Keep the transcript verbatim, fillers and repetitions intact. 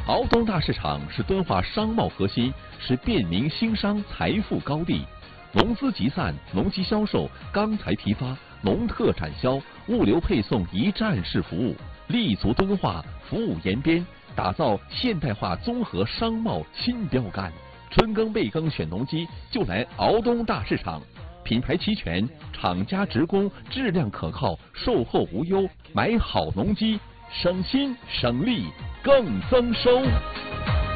敖东大市场是敦化商贸核心，是便民兴商财富高地。农资集散、农机销售、钢材批发、农特展销、物流配送一站式服务，立足敦化，服务延边，打造现代化综合商贸新标杆。春耕备耕选农机就来敖东大市场，品牌齐全，厂家直供，质量可靠，售后无忧，买好农机省心省力更增收。